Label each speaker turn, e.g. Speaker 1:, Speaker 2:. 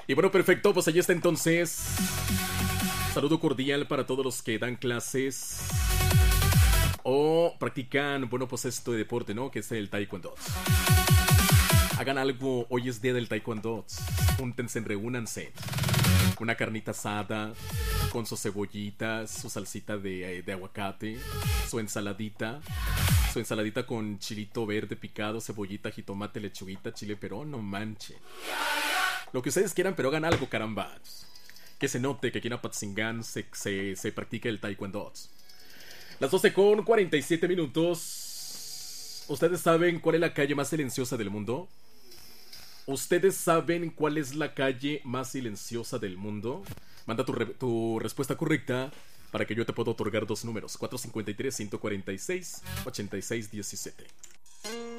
Speaker 1: Y bueno, perfecto, pues ahí está entonces. Saludo cordial para todos los que dan clases o practican, bueno, pues esto de deporte, ¿no? Que es el taekwondo. Hagan algo, hoy es día del taekwondo. Júntense, reúnanse. Una carnita asada con sus cebollitas, su salsita de aguacate, su ensaladita con chilito verde picado, cebollita, jitomate, lechuguita, chile perón, no manche. Lo que ustedes quieran, pero hagan algo, caramba. Que se note que aquí en Apatzingán se practica el taekwondo. Las 12:47. ¿Ustedes saben cuál es la calle más silenciosa del mundo? ¿Ustedes saben cuál es la calle más silenciosa del mundo? Manda tu respuesta correcta para que yo te pueda otorgar dos números: 453-146-8617.